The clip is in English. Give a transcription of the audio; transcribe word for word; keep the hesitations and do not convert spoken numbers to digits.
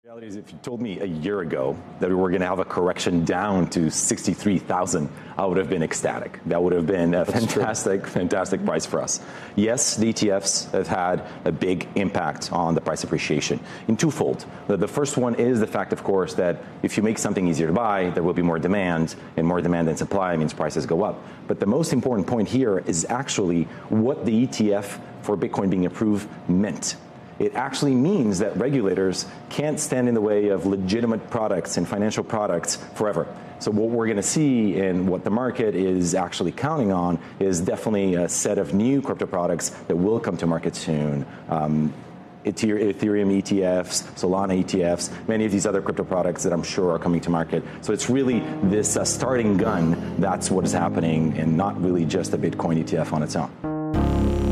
The reality is, if you told me a year ago that we were going to have a correction down to sixty-three thousand, I would have been ecstatic. That would have been a That's fantastic, true. fantastic price for us. Yes, the E T Fs have had a big impact on the price appreciation in twofold. The first one is the fact, of course, that if you make something easier to buy, there will be more demand, and more demand than supply means prices go up. But the most important point here is actually what the E T F for Bitcoin being approved meant. It actually means that regulators can't stand in the way of legitimate products and financial products forever. So what we're going to see and what the market is actually counting on is definitely a set of new crypto products that will come to market soon. Um, Ethereum E T Fs, Solana E T Fs, many of these other crypto products that I'm sure are coming to market. So it's really this uh, starting gun, that's what is happening, and not really just a Bitcoin E T F on its own.